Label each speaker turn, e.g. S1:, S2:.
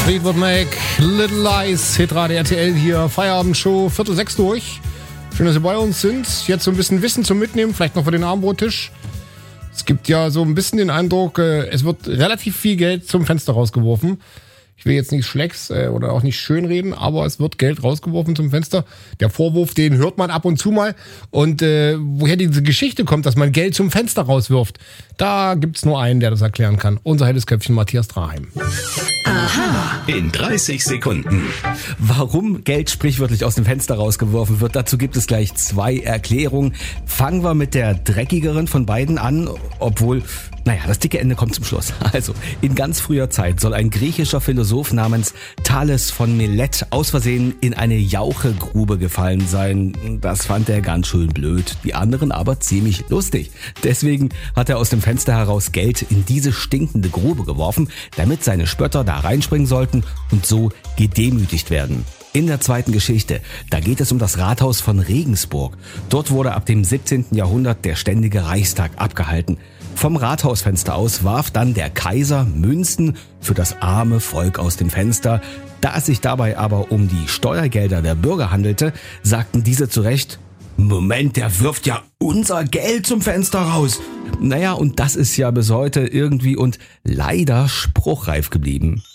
S1: Fleetwood Mac, Little Lies, Hitradio RTL hier, Feierabendshow, 5:45 durch. Schön, dass Sie bei uns sind. Jetzt so ein bisschen Wissen zum Mitnehmen, vielleicht noch für den Abendbrottisch. Es gibt ja so ein bisschen den Eindruck, es wird relativ viel Geld zum Fenster rausgeworfen. Ich will jetzt nicht Schlecks oder auch nicht schönreden, aber es wird Geld rausgeworfen zum Fenster. Der Vorwurf, den hört man ab und zu mal. Und woher diese Geschichte kommt, dass man Geld zum Fenster rauswirft, da gibt's nur einen, der das erklären kann. Unser helles Köpfchen Matthias Draheim.
S2: Aha. In 30 Sekunden.
S3: Warum Geld sprichwörtlich aus dem Fenster rausgeworfen wird, dazu gibt es gleich 2 Erklärungen. Fangen wir mit der dreckigeren von beiden an, obwohl, das dicke Ende kommt zum Schluss. Also, in ganz früher Zeit soll ein griechischer Philosoph namens Thales von Milet aus Versehen in eine Jauchegrube gefallen sein. Das fand er ganz schön blöd, die anderen aber ziemlich lustig. Deswegen hat er aus dem Fenster heraus Geld in diese stinkende Grube geworfen, damit seine Spötter da reinspringen sollten und so gedemütigt werden. In der zweiten Geschichte, da geht es um das Rathaus von Regensburg. Dort wurde ab dem 17. Jahrhundert der ständige Reichstag abgehalten. Vom Rathausfenster aus warf dann der Kaiser Münzen für das arme Volk aus dem Fenster. Da es sich dabei aber um die Steuergelder der Bürger handelte, sagten diese zu Recht: Moment, der wirft ja unser Geld zum Fenster raus. Und das ist ja bis heute irgendwie und leider spruchreif geblieben.